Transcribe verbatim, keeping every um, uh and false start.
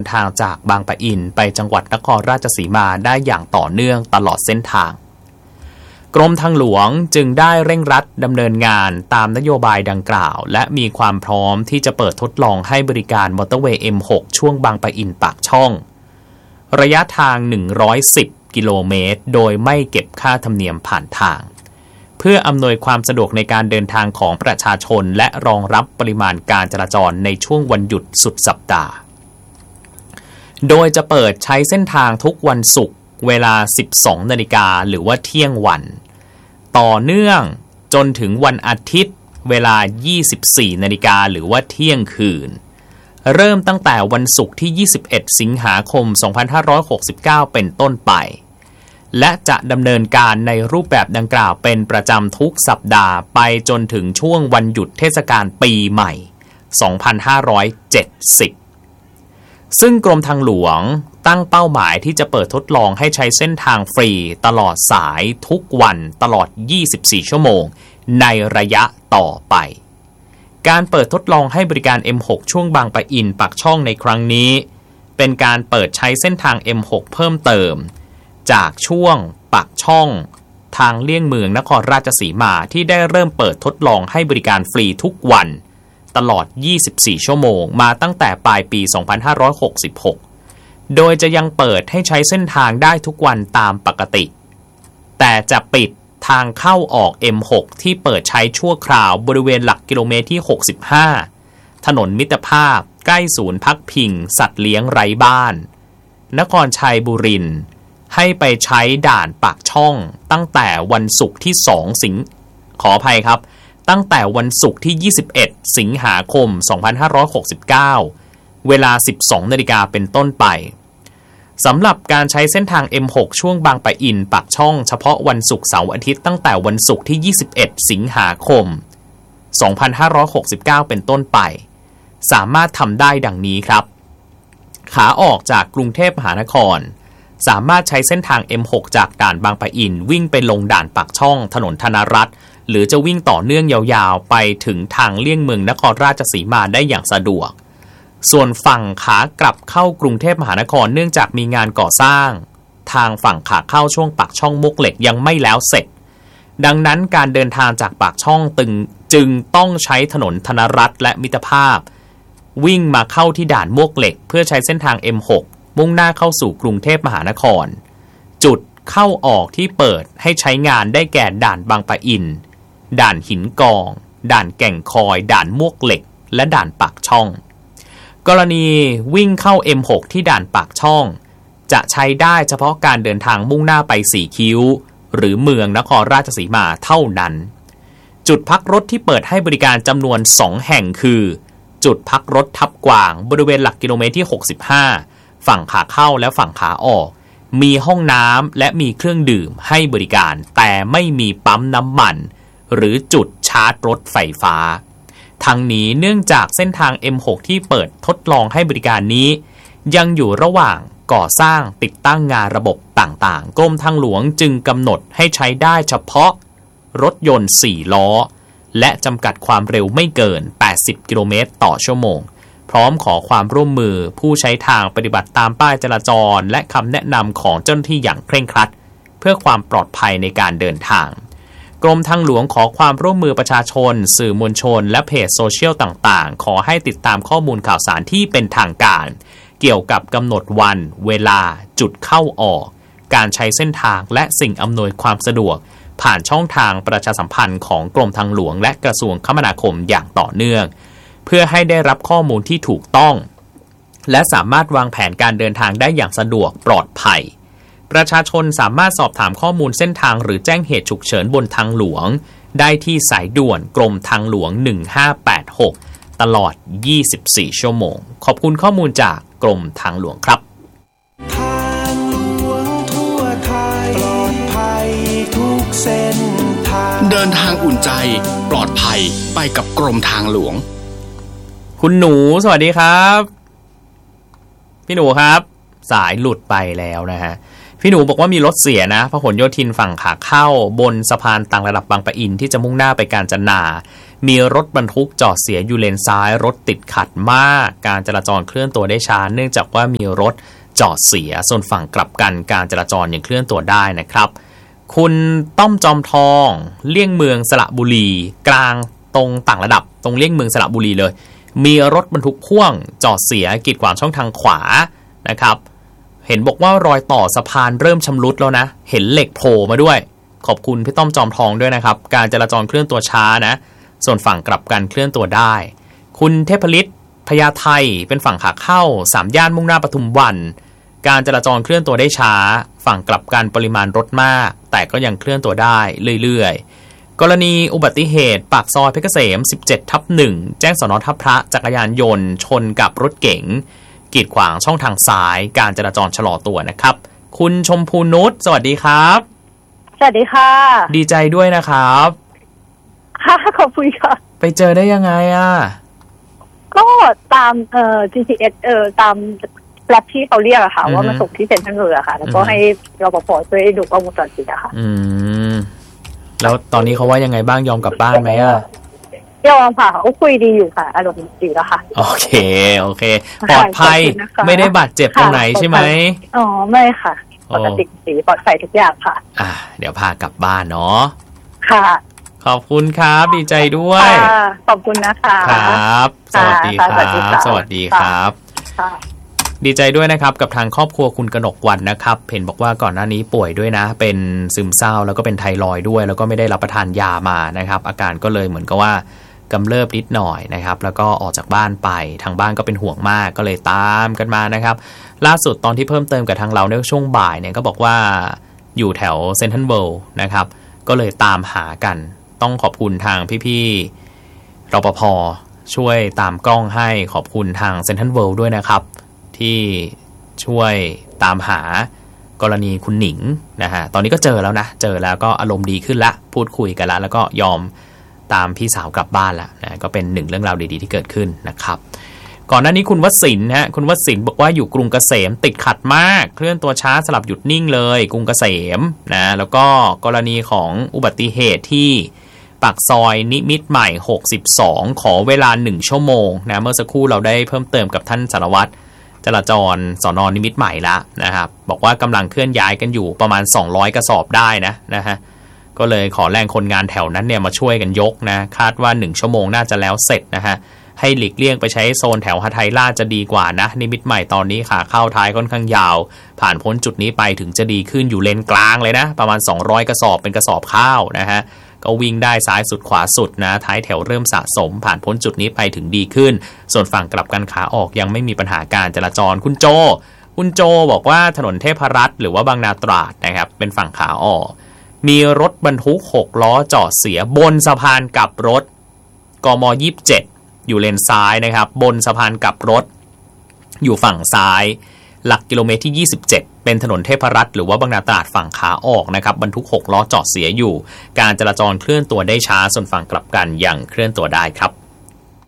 ทางจากบางปะอินไปจังหวัดนครราชสีมาได้อย่างต่อเนื่องตลอดเส้นทางกรมทางหลวงจึงได้เร่งรัดดำเนินงานตามนโยบายดังกล่าวและมีความพร้อมที่จะเปิดทดลองให้บริการมอเตอร์เวย์ เอ็ม หก ช่วงบางปะอินปากช่องระยะทางหนึ่งร้อยสิบกิโลเมตรโดยไม่เก็บค่าธรรมเนียมผ่านทางเพื่ออำนวยความสะดวกในการเดินทางของประชาชนและรองรับปริมาณการจราจรในช่วงวันหยุดสุดสัปดาห์โดยจะเปิดใช้เส้นทางทุกวันศุกร์เวลา สิบสองนาฬิกาหรือว่าเที่ยงวันต่อเนื่องจนถึงวันอาทิตย์เวลา ยี่สิบสี่นาฬิกาหรือว่าเที่ยงคืนเริ่มตั้งแต่วันศุกร์ที่ ยี่สิบเอ็ดสิงหาคมสองพันห้าร้อยหกสิบเก้าเป็นต้นไปและจะดำเนินการในรูปแบบดังกล่าวเป็นประจำทุกสัปดาห์ไปจนถึงช่วงวันหยุดเทศกาลปีใหม่สองพันห้าร้อยเจ็ดสิบซึ่งกรมทางหลวงตั้งเป้าหมายที่จะเปิดทดลองให้ใช้เส้นทางฟรีตลอดสายทุกวันตลอดยี่สิบสี่ชั่วโมงในระยะต่อไปการเปิดทดลองให้บริการ เอ็ม หก ช่วงบางปะอินปากช่องในครั้งนี้เป็นการเปิดใช้เส้นทาง เอ็ม หก เพิ่มเติมจากช่วงปากช่องทางเลี่ยงเมืองนครราชสีมาที่ได้เริ่มเปิดทดลองให้บริการฟรีทุกวันตลอดยี่สิบสี่ชั่วโมงมาตั้งแต่ปลายปีสองพันห้าร้อยหกสิบหกโดยจะยังเปิดให้ใช้เส้นทางได้ทุกวันตามปกติแต่จะปิดทางเข้าออก เอ็ม หก ที่เปิดใช้ชั่วคราวบริเวณหลักกิโลเมตรที่หกสิบห้าถนนมิตรภาพใกล้ศูนย์พักพิงสัตว์เลี้ยงไร้บ้านนครชัยบุรีให้ไปใช้ด่านปากช่องตั้งแต่วันศุกร์ที่สองสิงขออภัยครับตั้งแต่วันศุกร์ที่ยี่สิบเอ็ดสิงหาคมสองพันห้าร้อยหกสิบเก้าเวลา สิบสองนาฬิกาเป็นต้นไปสำหรับการใช้เส้นทาง เอ็ม หก ช่วงบางปะอินปากช่องเฉพาะวันศุกร์เสาร์อาทิตย์ตั้งแต่วันศุกร์ที่ยี่สิบเอ็ดสิงหาคมสองพันห้าร้อยหกสิบเก้าเป็นต้นไปสามารถทำได้ดังนี้ครับขาออกจากกรุงเทพมหานครสามารถใช้เส้นทาง เอ็ม หก จากด่านบางปะอินวิ่งไปลงด่านปากช่องถนนธนรัตน์หรือจะวิ่งต่อเนื่องยาวๆไปถึงทางเลี่ยงเมืองนครราชสีมาได้อย่างสะดวกส่วนฝั่งขากลับเข้ากรุงเทพมหานครเนื่องจากมีงานก่อสร้างทางฝั่งขาเข้าช่วงปากช่องมวกเหล็กยังไม่แล้วเสร็จดังนั้นการเดินทางจากปากช่องตึงจึงต้องใช้ถนนธนรัตน์และมิตรภาพวิ่งมาเข้าที่ด่านมวกเหล็กเพื่อใช้เส้นทาง เอ็ม หก มุ่งหน้าเข้าสู่กรุงเทพมหานครจุดเข้าออกที่เปิดให้ใช้งานได้แก่ด่านบางปะอินด่านหินกองด่านแก่งคอยด่านมวกเหล็กและด่านปากช่องกรณีวิ่งเข้า เอ็ม หก ที่ด่านปากช่องจะใช้ได้เฉพาะการเดินทางมุ่งหน้าไปสี่คิ้วหรือเมืองนครราชสีมาเท่านั้นจุดพักรถที่เปิดให้บริการจำนวนสองแห่งคือจุดพักรถทับกวางบริเวณหลักกิโลเมตรที่หกสิบห้าฝั่งขาเข้าและฝั่งขาออกมีห้องน้ำและมีเครื่องดื่มให้บริการแต่ไม่มีปั๊มน้ำมันหรือจุดชาร์จรถไฟฟ้าทั้งนี้เนื่องจากเส้นทาง เอ็ม หก ที่เปิดทดลองให้บริการนี้ยังอยู่ระหว่างก่อสร้างติดตั้งงานระบบต่างๆกรมทางหลวงจึงกำหนดให้ใช้ได้เฉพาะรถยนต์สี่ล้อและจำกัดความเร็วไม่เกินแปดสิบกิโลเมตรต่อชั่วโมงพร้อมขอความร่วมมือผู้ใช้ทางปฏิบัติตามป้ายจราจรและคำแนะนำของเจ้าหน้าที่อย่างเคร่งครัดเพื่อความปลอดภัยในการเดินทางกรมทางหลวงขอความร่วมมือประชาชนสื่อมวลชนและเพจโซเชียลต่างๆขอให้ติดตามข้อมูลข่าวสารที่เป็นทางการเกี่ยวกับกำหนดวันเวลาจุดเข้าออกการใช้เส้นทางและสิ่งอำนวยความสะดวกผ่านช่องทางประชาสัมพันธ์ของกรมทางหลวงและกระทรวงคมนาคมอย่างต่อเนื่องเพื่อให้ได้รับข้อมูลที่ถูกต้องและสามารถวางแผนการเดินทางได้อย่างสะดวกปลอดภัยประชาชนสามารถสอบถามข้อมูลเส้นทางหรือแจ้งเหตุฉุกเฉินบนทางหลวงได้ที่สายด่วนกรมทางหลวงหนึ่งห้าแปดหกตลอดยี่สิบสี่ชั่วโมงขอบคุณข้อมูลจากกรมทางหลวงครับทางหลวงทั่วไทยปลอดภัยทุกเส้นทางเดินทางอุ่นใจปลอดภัยไปกับกรมทางหลวงคุณหนูสวัสดีครับพี่หนูครับสายหลุดไปแล้วนะฮะพี่หนูบอกว่ามีรถเสียนะพหลโยธินฝั่งขาเข้าบนสะพานต่างระดับบางปะอินที่จะมุ่งหน้าไปกาญจนามีรถบรรทุกจอดเสียอยู่เลนซ้ายรถติดขัดมากการจราจรเคลื่อนตัวได้ช้าเนื่องจากว่ามีรถจอดเสียส่วนฝั่งกลับกันการจราจรยังเคลื่อนตัวได้นะครับคุณต้อมจอมทองเลี่ยงเมืองสระบุรีกลางตรงต่างระดับตรงเลี่ยงเมืองสระบุรีเลยมีรถบรรทุกพ่วงจอดเสียกีดขวางช่องทางขวานะครับเห็นบอกว่ารอยต่อสะพานเริ่มชำรุดแล้วนะเห็นเหล็กโผล่มาด้วยขอบคุณพี่ต้อมจอมทองด้วยนะครับการจราจรเคลื่อนตัวช้านะส่วนฝั่งกลับกันเคลื่อนตัวได้คุณเทพฤทธิ์พญาไทเป็นฝั่งขาเข้าสามย่านมุ่งหน้าปทุมวันการจราจรเคลื่อนตัวได้ช้าฝั่งกลับกันปริมาณรถมากแต่ก็ยังเคลื่อนตัวได้เรื่อยๆกรณีอุบัติเหตุปากซอยเพชรเกษม สิบเจ็ดทับหนึ่ง แจ้งสน.ท่าพระจักรยานยนต์ชนกับรถเก๋งกีดขวางช่องทางซ้ายการจราจรชะลอตัวนะครับคุณชมพูนุชสวัสดีครับสวัสดีค่ะดีใจด้วยนะครับค่ะขอบคุณค่ะไปเจอได้ยังไงอ่ะก็ตามเอ่อ จี พี เอส เอ่อตามแล็บที่เขาเรียกอะค่ะว่ามาส่งที่เซ็นทรัลเวิลด์อะค่ะแล้วก็ให้รปภช่วยดูกล้องวงจรปิดอะค่ะอืมแล้วตอนนี้เขาว่ายังไงบ้างยอมกลับบ้านไหมอ่ะยอมค่ะเขาคุยดีอยู่ค่ะอารมณ์ดีแล้วค่ะโอเคโอเคปลอดภัยไม่ได้บาดเจ็บตรงไหนใช่ไหมอ๋อไม่ค่ะปกติสีปลอดภัยทุกอย่างค่ะอ่าเดี๋ยวพากลับบ้านเนาะค่ะขอบคุณครับดีใจด้วยขอบคุณนะคะครับสวัสดีครับสวัสดีครับดีใจด้วยนะครับกับทางครอบครัวคุณกนกวรรณนะครับเห็นบอกว่าก่อนหน้านี้ป่วยด้วยนะเป็นซึมเศร้าแล้วก็เป็นไทรอยด์ด้วยแล้วก็ไม่ได้รับประทานยามานะครับอาการก็เลยเหมือนกับว่ากำเริบนิดหน่อยนะครับแล้วก็ออกจากบ้านไปทางบ้านก็เป็นห่วงมากก็เลยตามกันมานะครับล่าสุดตอนที่เพิ่มเติมกับทางเราในช่วงบ่ายเนี่ยก็บอกว่าอยู่แถวเซ็นทรัลเวิลด์นะครับก็เลยตามหากันต้องขอบคุณทางพี่ๆรปภช่วยตามกล้องให้ขอบคุณทางเซ็นทรัลเวิลด์ด้วยนะครับที่ช่วยตามหากรณีคุณหนิงนะฮะตอนนี้ก็เจอแล้วนะเจอแล้วก็อารมณ์ดีขึ้นละพูดคุยกันแล้วแล้วก็ยอมตามพี่สาวกลับบ้านละนะก็เป็นหนึ่งเรื่องราวดีๆที่เกิดขึ้นนะครับก่อนหน้านี้คุณวศินทร์ฮะคุณวศินทร์บอกว่าอยู่กรุงเกษมติดขัดมากเคลื่อนตัวช้าสลับหยุดนิ่งเลยกรุงเกษมนะแล้วก็กรณีของอุบัติเหตุที่ปากซอยนิมิตรใหม่หกสิบสองขอเวลาหนึ่งชั่วโมงนะเมื่อสักครู่เราได้เพิ่มเติมกับท่านสารวัตรจราจรสน.นิมิตรใหม่แล้วนะครับบอกว่ากำลังเคลื่อนย้ายกันอยู่ประมาณสองร้อยกระสอบได้นะนะฮะก็เลยขอแรงคนงานแถวนั้นเนี่ยมาช่วยกันยกนะคาดว่าหนึ่งชั่วโมงน่าจะแล้วเสร็จนะฮะให้หลีกเลี่ยงไปใช้โซนแถวหทัยราชจะดีกว่านะนิมิตรใหม่ตอนนี้ขาเข้าท้ายค่อนข้างยาวผ่านพ้นจุดนี้ไปถึงจะดีขึ้นอยู่เลนกลางเลยนะประมาณสองร้อยกระสอบเป็นกระสอบข้าวนะฮะก็วิ่งได้ซ้ายสุดขวาสุดนะท้ายแถวเริ่มสะสมผ่านพ้นจุดนี้ไปถึงดีขึ้นส่วนฝั่งกลับกันขาออกยังไม่มีปัญหาการจราจรคุณโจคุณโจบอกว่าถนนเทพรัตน์หรือว่าบางนาตราดนะครับเป็นฝั่งขาออกมีรถบรรทุกหกล้อจอดเสียบนสะพานกลับรถกมยี่สิบเจ็ดอยู่เลนซ้ายนะครับบนสะพานกลับรถอยู่ฝั่งซ้ายหลักกิโลเมตรที่ยี่สิบเจ็ดเป็นถนนเทพรัตน์หรือว่าบางนาตราดฝั่งขาออกนะครับบรรทุกหกล้อจอดเสียอยู่การจราจรเคลื่อนตัวได้ช้าส่วนฝั่งกลับกันยังเคลื่อนตัวได้ครับ